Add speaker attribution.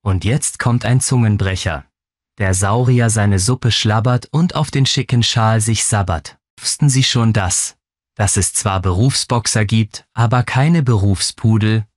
Speaker 1: Und jetzt kommt ein Zungenbrecher. Der Saurier seine Suppe schlabbert und auf den schicken Schal sich sabbert. Wussten Sie schon dass es zwar Berufsboxer gibt, aber keine Berufspudel?